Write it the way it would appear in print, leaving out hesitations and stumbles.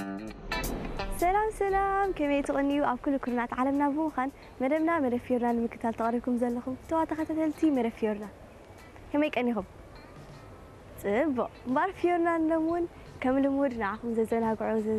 سلام سلام كمية تغنيو أب كل كرنات عالمنا بوخان مدمنا مرفيورنا المكتال تقريكم زلخم توا تختلتي مرفيورنا كمية كأنيهم تبا مرفيورنا نمون كم المود نعهم زلزلها قعوز